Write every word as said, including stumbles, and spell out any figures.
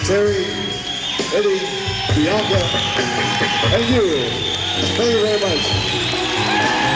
Terry, Eddie, Bianca, and you. Thank you very much.